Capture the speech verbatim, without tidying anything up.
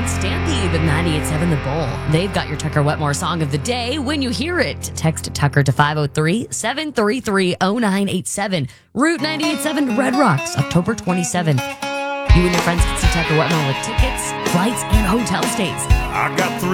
and Stampede with ninety-eight point seven The Bull. They've got your Tucker Wetmore song of the day when you hear it. Text Tucker to five oh three, seven three three, oh nine eight seven. Route ninety-eight point seven Red Rocks, October twenty-seventh. You and your friends can see Tucker Wetmore with tickets, flights, and hotel stays. I got three.